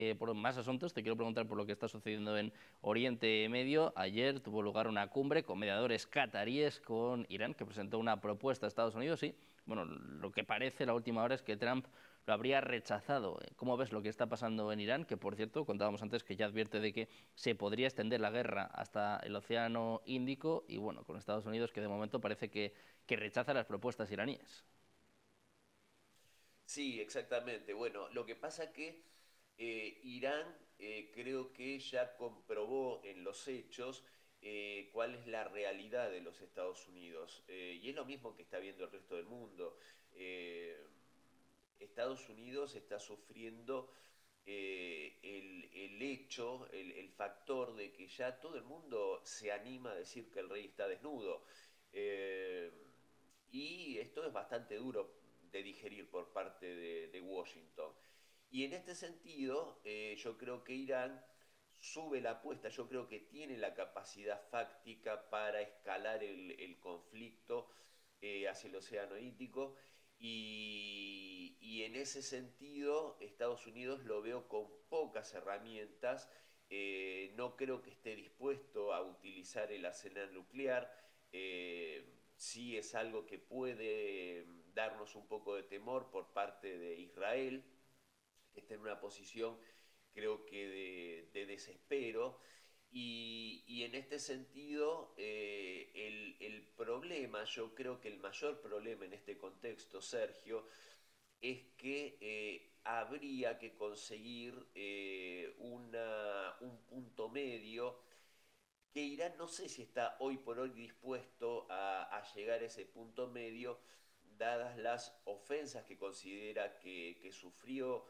Por más asuntos, te quiero preguntar por lo que está sucediendo en Oriente Medio. Ayer tuvo lugar una cumbre con mediadores cataríes con Irán, que presentó una propuesta a Estados Unidos y, bueno, lo que parece la última hora es que Trump lo habría rechazado. ¿Cómo ves lo que está pasando en Irán? Que, por cierto, contábamos antes que ya advierte de que se podría extender la guerra hasta el Océano Índico y, bueno, con Estados Unidos que de momento parece que rechaza las propuestas iraníes. Sí, exactamente. Bueno, lo que pasa que Irán creo que ya comprobó en los hechos cuál es la realidad de los Estados Unidos. Y es lo mismo que está viendo el resto del mundo. Eh, Estados Unidos está sufriendo el hecho, el factor de que ya todo el mundo se anima a decir que el rey está desnudo. Eh, y esto es bastante duro de digerir por parte de Washington. Y en este sentido, yo creo que Irán sube la apuesta, yo creo que tiene la capacidad fáctica para escalar el conflicto hacia el Océano Índico y en ese sentido Estados Unidos lo veo con pocas herramientas, no creo que esté dispuesto a utilizar el arsenal nuclear, eh, sí es algo que puede darnos un poco de temor por parte de Israel, que está en una posición creo que de desespero. Y en este sentido, el problema, yo creo que el mayor problema en este contexto, Sergio, es que habría que conseguir un punto medio que Irán no sé si está hoy por hoy dispuesto a llegar a ese punto medio, dadas las ofensas que considera que sufrió,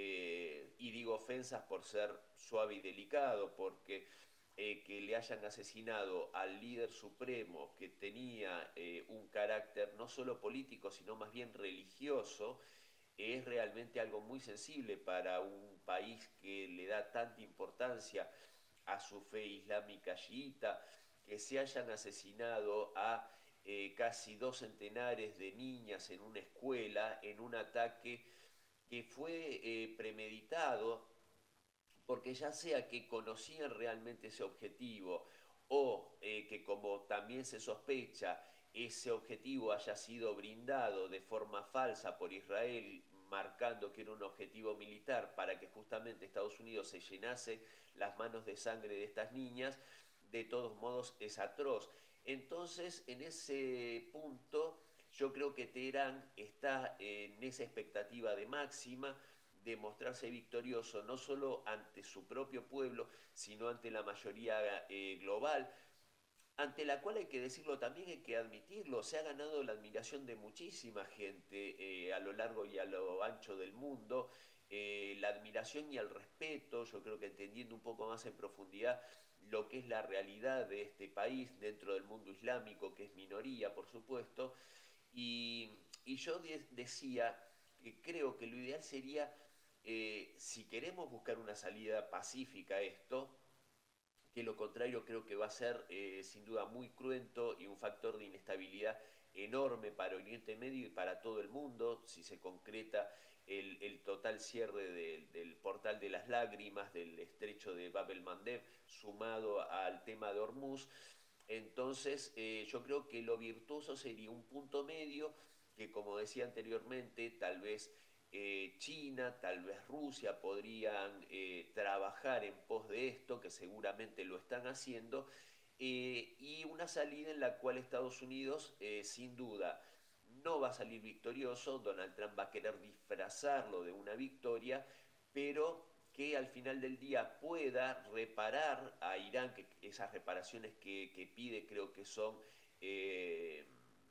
y digo ofensas por ser suave y delicado, porque que le hayan asesinado al líder supremo que tenía un carácter no solo político, sino más bien religioso, es realmente algo muy sensible para un país que le da tanta importancia a su fe islámica chiita, que se hayan asesinado a casi 2 centenares de niñas en una escuela, en un ataque que fue premeditado, porque ya sea que conocían realmente ese objetivo o que como también se sospecha, ese objetivo haya sido brindado de forma falsa por Israel, marcando que era un objetivo militar para que justamente Estados Unidos se llenase las manos de sangre de estas niñas, de todos modos es atroz. Entonces, en ese punto, yo creo que Teherán está en esa expectativa de máxima, de mostrarse victorioso no solo ante su propio pueblo, sino ante la mayoría global, ante la cual hay que decirlo también, hay que admitirlo, se ha ganado la admiración de muchísima gente a lo largo y a lo ancho del mundo, la admiración y el respeto, yo creo que entendiendo un poco más en profundidad lo que es la realidad de este país dentro del mundo islámico, que es minoría, por supuesto, y yo decía que creo que lo ideal sería, si queremos buscar una salida pacífica a esto, que lo contrario creo que va a ser sin duda muy cruento y un factor de inestabilidad enorme para Oriente Medio y para todo el mundo, si se concreta el total cierre del portal de las lágrimas, del estrecho de Bab el Mandeb, sumado al tema de Hormuz. Entonces, yo creo que lo virtuoso sería un punto medio que, como decía anteriormente, tal vez China, tal vez Rusia podrían trabajar en pos de esto, que seguramente lo están haciendo, y una salida en la cual Estados Unidos, sin duda, no va a salir victorioso, Donald Trump va a querer disfrazarlo de una victoria, pero que al final del día pueda reparar a Irán, que esas reparaciones que pide creo que son eh,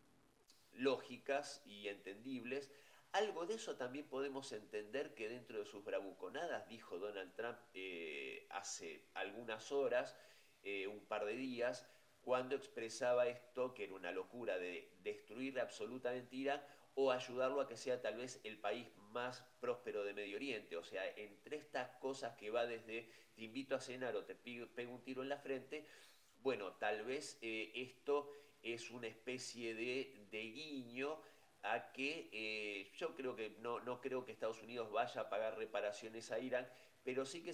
lógicas y entendibles. Algo de eso también podemos entender que dentro de sus bravuconadas dijo Donald Trump hace algunas horas, un par de días, cuando expresaba esto, que era una locura de destruir absolutamente Irán o ayudarlo a que sea tal vez el país más próspero de Medio Oriente. O sea, entre estas cosas que va desde te invito a cenar o te pego un tiro en la frente, bueno, tal vez esto es una especie de guiño a que yo creo que no creo que Estados Unidos vaya a pagar reparaciones a Irán, pero sí que